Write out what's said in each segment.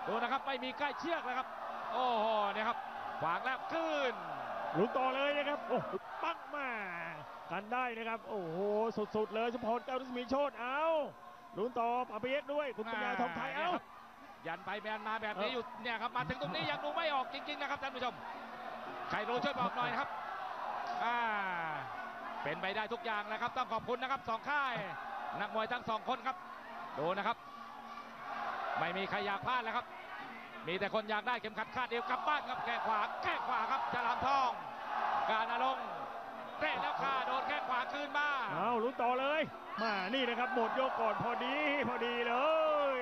ดูนะครับไม่มีใกล้เชือกนะครับโอ้โหเนี่ยครับขวางแล้วขึ้นลุ้นต่อเลยนะครับโอ้โหปักมากันได้นะครับโอ้โหสุดๆเลยชุมพรเจ้ารัศมีโชติเอาลุ้นต่อปาเปียกด้วยคุณปัญญาทองไทยเอายันไปแบนมาแบบนี้อยู่เนี่ยครับมาถึงตรงนี้ยังดูไม่ออกจริงๆนะครับท่านผู้ชมใครรู้ช่วยบอกหน่อยนะครับเป็นไปได้ทุกอย่างนะครับต้องขอบคุณนะครับสองค่ายนักมวยทั้ง2 คนครับดูนะครับไม่มีใครอยากพลาดแล้วครับมีแต่คนอยากได้เข็มขัดคาดเอวกลับบ้านครับแข้งขวาครับฉลามทองการอลงเตะแล้วคาโดนแข้งขวาคืนมาเอาลุ้นต่อเลยมานี่นะครับหมดยกก่อนพอดีเลย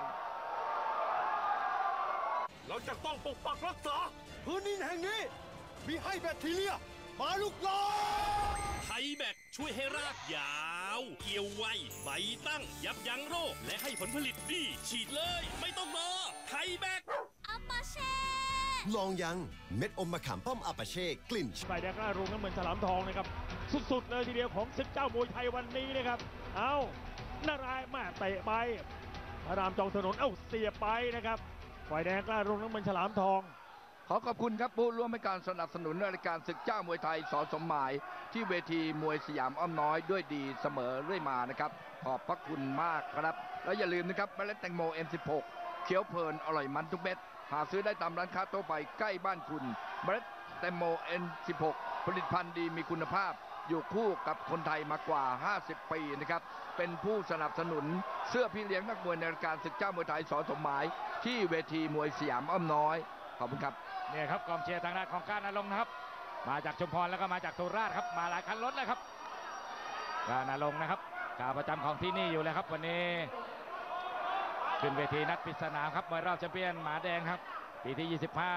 เราจะต้องปกปักรักษาพื้นดินแห่งนี้มีให้แบคทีเรียมาลุกลามไทยแบคช่วยให้รากยาวเกี่ยวไวใบตั้งยับยั้งโรคและให้ผลผลิตดีฉีดเลยไม่ต้องรอไทยแบคอัปปาเช่ลองยังเม็ดอมมะขามป้อมอัปาเช่กลิ่นฝ่ายแดงก็รุงน้ำเหมือนฉลามทองนะครับสุดๆเลยทีเดียวของศึกเจ้ามวยไทยวันนี้นะครับเอานารายมาเตะไปพระรามจองถนนเสียไปนะครับฝ่ายแดงก็รุงน้ำเหมือนฉลามทองขอขอบคุณครับผู้ร่วมให้การสนับสนุนรายการศึกเจ้ามวยไทยสสมหมายที่เวทีมวยสยามอ้อมน้อยด้วยดีเสมอเรื่อยมานะครับขอบพระคุณมากครับแล้วอย่าลืมนะครับเมล็ดแตงโม M16 เขียวเพลินอร่อยมันทุกเม็ดหาซื้อได้ตามร้านค้าทั่วไปใกล้บ้านคุณเมล็ดแตงโม M16 ผลิตภัณฑ์ดีมีคุณภาพอยู่คู่กับคนไทยมากว่า50 ปีนะครับเป็นผู้สนับสนุนเสื้อพี่เลี้ยงนักมวยในรายการศึกเจ้ามวยไทยสสมหมายที่เวทีมวยสยามอ้อมน้อยขอบคุณครับเนี่ยครับกองเชียร์ทางด้านของการอลงนะครับมาจากชุมพรแล้วก็มาจากสุราษฎร์ครับมาหลายคันรถเลยครับการอลงนะครับขาประจำของที่นี่อยู่แล้วครับวันนี้ขึ้นเวทีนัดปริศนาครับมวยรอบแชมเปี้ยนหมาแดงครับปีที่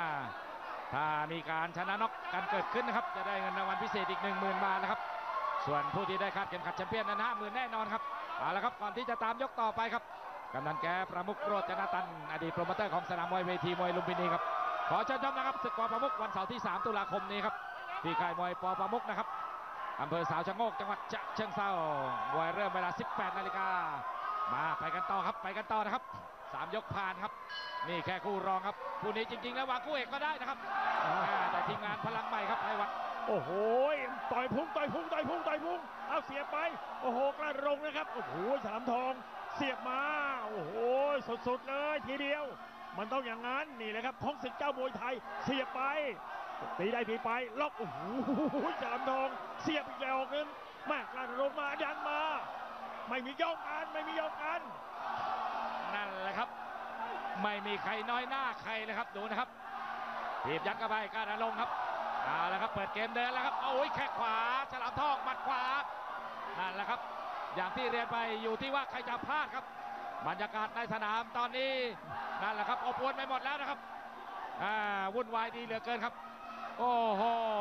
25ถ้ามีการชนะน็อกกันเกิดขึ้นนะครับจะได้เงินรางวัลพิเศษอีก 10,000 บาทนะครับส่วนผู้ที่ได้คาดเข็มขัดแชมเปี้ยนนั้น50,000แน่นอนครับเอาละครับก่อนที่จะตามยกต่อไปครับกำนันแกประมุขโรจนตันอดีตโปรโมเตอร์ของสนามมวยเวทีมวยลุมพินีครับขอเชิญชมนะครับศึกป.ประมุขวันเสาร์ที่3 ตุลาคมนี้ครับที่ค่ายมวยป.ประมุขนะครับอำเภอสาวชะโงกจังหวัดฉะเชิงเทรามวยเริ่มเวลา 18 นาฬิกามาไปกันต่อครับไปกันต่อนะครับ3 ยกผ่านครับนี่แค่คู่รองครับคู่นี้จริงๆแล้ววางคู่เอกก็ได้นะครับแต่ทีมงานพลังใหม่ครับไพวัตรโอ้โหต่อยพุ่งเอาเสียไปโอ้โหกระดงนะครับโอ้โหฉลามทองเสียบมาโอ้โหสุดๆเลยทีเดียวมันต้องอย่างนั้นนี่แหละครับของศึกเจ้ามวยไทยเสียบไปตีได้ตีไปล็อกโอ้โหฉลามทองเสียบอีกแล้วนึงมากกระดงมาดันมาไม่มียกกันนั่นแหละครับไม่มีใครน้อยหน้าใครเลยครับดูนะครับถีบยัดเข้าไปการอลงครับเอาละครับเปิดเกมเดินแล้วครับโอ้ยแข้งขวาฉลามทองหมัดขวานั่นแหละครับอย่างที่เรียนไปอยู่ที่ว่าใครจะพลาดครับบรรยากาศในสนามตอนนี้นั่นแหละครับอบอวลไปหมดแล้วนะครับวุ่นวายดีเหลือเกินครับโอ้โห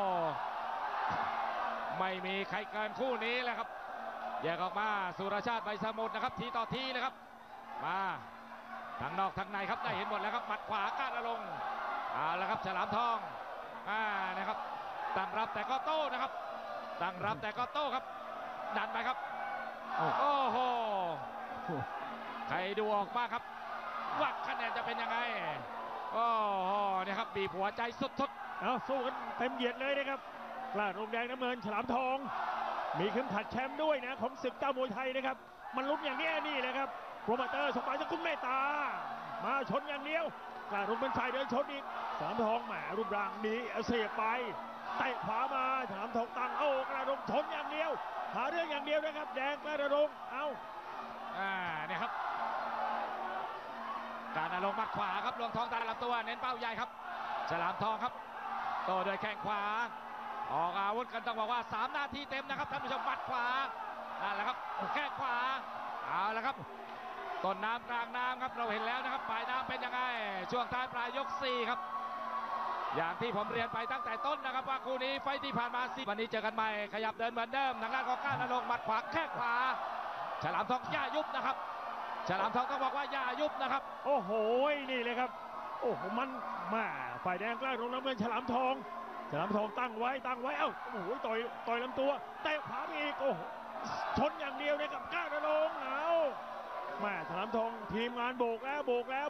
ไม่มีใครเกินคู่นี้แหละครับแยกออกมาสุรชาติใบสมุทรนะครับทีต่อทีเลยครับมาทั้งนอกทั้งในครับได้เห็นหมดแล้วครับหมัดขวาก้านอลงเอาละครับฉลามทองนะครับตั้งรับแต่ก็โต้นะครับตั้งรับแต่ก็โต้ครับดันไปครับโอ้โหใครดูออกบ้างครับว่าคะแนนจะเป็นยังไงโอ้โหเนี่ยครับบีบหัวใจสุดๆเอาสู้กันเต็มเหยียดเลยนะครับกล้ารงแดงน้ำเงินฉลามทองมีเข็มขัดแชมป์ด้วยนะของศึกเจ้ามวยไทยนะครับมันลุ้นอย่างนี้นี่แหละครับโปรโมเตอร์สมหมายสกุลเมตตามาชนอย่างเดียวกล้ารงเป็นชายเดินชนอีกฉลามทองแหมรูปร่างดีเสียบไปเตะขวามาฉลามทองตั้งกระดงชนอย่างเดียวหาเรื่องอย่างเดียวนะครับแดงกระดงเอาเนี่ยครับการอลงหมัดขวาครับลวงทองตาลำตัวเน้นเป้าใหญ่ครับฉลามทองครับโต้ด้วยแข้งขวาออกอาวุธกันต้องบอกว่า3 นาทีเต็มนะครับท่านผู้ชมหมัดขวานั่นแหละครับแข้งขวาเอาละครับต้นน้ำกลางน้ำครับเราเห็นแล้วนะครับปลายน้ำเป็นยังไงช่วงท้ายปลายยก4ครับอย่างที่ผมเรียนไปตั้งแต่ต้นนะครับว่าคู่นี้ไฟที่ผ่านมาวันนี้เจอกันใหม่ขยับเดินเหมือนเดิมทางด้านของก้านอลงหมัดขวาแข้งขวาฉลามทองย่ายุบนะครับฉลามทองต้องบอกว่าย่ายุบนะครับโอ้โหนี่เลยครับโอ้โหมันมาฝ่ายแดงกล้าลงน้ำเงินฉลามทองตั้งไว้เอ้าโอ้โหต่อยลำตัวเตะขวาอีกโอ้โหชนอย่างเดียวเลยกับก้านลงเอาแม่ฉลามทองทีมงานโบกแล้ว